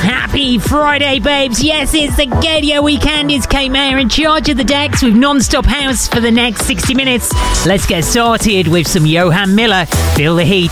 Happy Friday, babes. Yes, it's the Gadio weekend. It's Kate Mayer in charge of the decks with non-stop house for the next 60 minutes. Let's get started with some Johan Miller. Feel the heat.